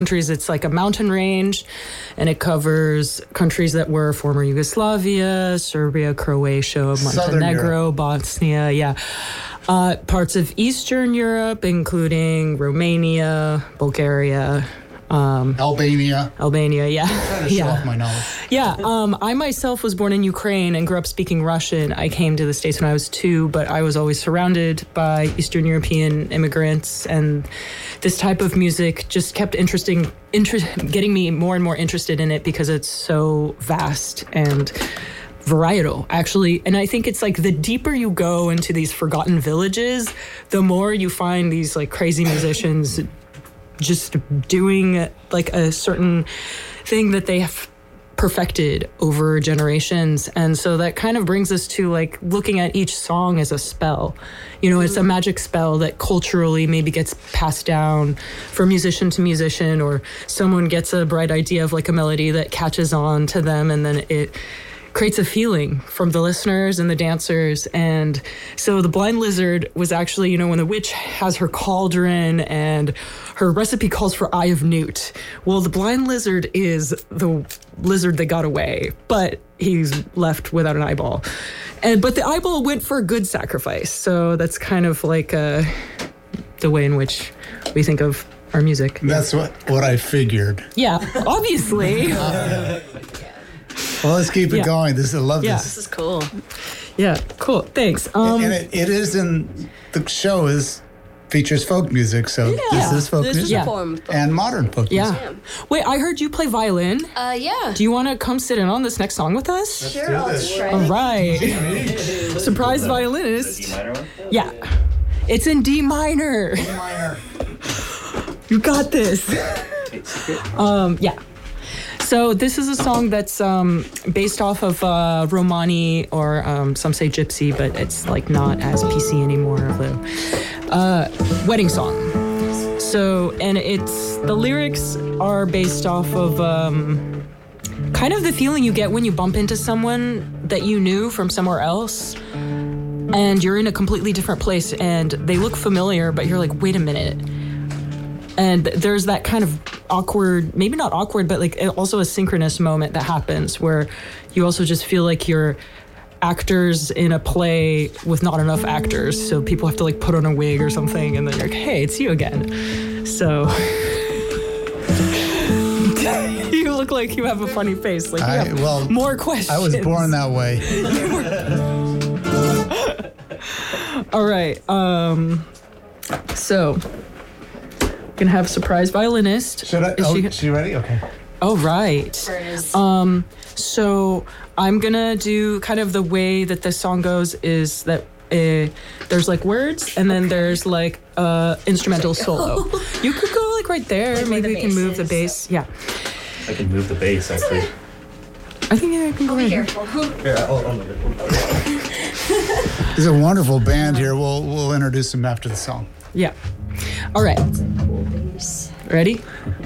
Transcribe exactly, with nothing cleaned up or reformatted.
countries. It's like a mountain range, and it covers countries that were former Yugoslavia, Serbia, Croatia, Montenegro, Bosnia, yeah. Uh, parts of Eastern Europe, including Romania, Bulgaria, Um, Albania. Albania, yeah. I'm trying to show yeah. off my knowledge. Yeah, um, I myself was born in Ukraine and grew up speaking Russian. I came to the States when I was two, but I was always surrounded by Eastern European immigrants, and this type of music just kept interesting, inter- getting me more and more interested in it because it's so vast and varietal, actually. And I think it's like the deeper you go into these forgotten villages, the more you find these like crazy musicians just doing like a certain thing that they have perfected over generations. And so that kind of brings us to like looking at each song as a spell. You know, it's a magic spell that culturally maybe gets passed down from musician to musician, or someone gets a bright idea of like a melody that catches on to them, and then it creates a feeling from the listeners and the dancers. And so the Blind Lizard was actually, you know, when the witch has her cauldron and her recipe calls for Eye of Newt. Well, the Blind Lizard is the lizard that got away, but he's left without an eyeball. And but the eyeball went for a good sacrifice. So that's kind of like uh, the way in which we think of our music. That's what, what I figured. Yeah, obviously. Well, let's keep it Yeah. going. This I love Yeah. this. This is cool. Yeah, cool. Thanks. Um, and it, it is in the show is features folk music, so this Yeah. is folk This is music a form of folk. and modern folk music. yeah. Wait, I heard you play violin. Uh, yeah. Do you want to come sit in on this next song with us? Sure, I'll try. All right. Surprise violinist. Yeah. It's in D minor. You got this. um, yeah. So this is a song that's um, based off of uh, Romani, or um, some say Gypsy, but it's like not as P C anymore. Although, uh, wedding song. So, and it's the lyrics are based off of um, kind of the feeling you get when you bump into someone that you knew from somewhere else, and you're in a completely different place, and they look familiar, but you're like, wait a minute. And there's that kind of awkward, maybe not awkward, but like also a synchronous moment that happens where you also just feel like you're actors in a play with not enough actors. So people have to like put on a wig or something, and then you're like, hey, it's you again. So you look like you have a funny face. Like you I, have well, more questions. I was born that way. All right. Um, so gonna have surprise violinist. Should I? Is Oh, she- she ready? Okay. Oh, right. Um, so I'm gonna do kind of the way that the song goes is that uh, there's like words, and then there's like uh instrumental solo. You could go like right there. Like where Maybe the we can move bass the is. bass. Yeah. I can move the bass, actually. I think yeah, I can go right here. Yeah, I'll, I'll move it. There's a wonderful band here. We'll we'll introduce them after the song. Yeah. All right. Ready?